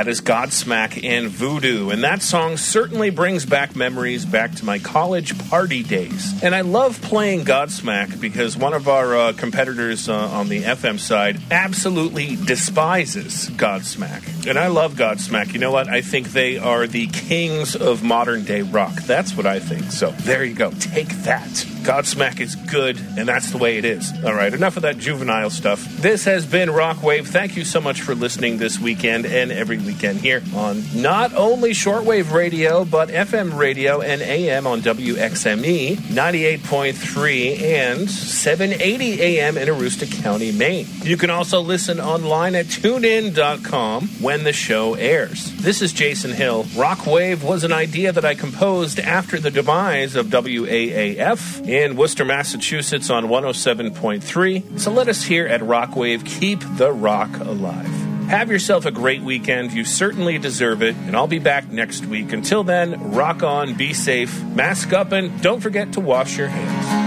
That is Godsmack and Voodoo, and that song certainly brings back memories back to my college party days. And I love playing Godsmack because one of our competitors on the FM side absolutely despises Godsmack. And I love Godsmack. You know what? I think they are the kings of modern-day rock. That's what I think. So there you go. Take that. Godsmack is good, and that's the way it is. All right, enough of that juvenile stuff. This has been Rockwave. Thank you so much for listening this weekend and every weekend here on not only shortwave radio, but FM radio and AM on WXME 98.3 and 780 AM in Aroostook County, Maine. You can also listen online at tunein.com when the show airs. This is Jason Hill. Rockwave was an idea that I composed after the demise of WAAF in Worcester, Massachusetts on 107.3. So let us here at Rockwave keep the rock alive. Have yourself a great weekend. You certainly deserve it. And I'll be back next week. Until then, rock on, be safe, mask up, and don't forget to wash your hands.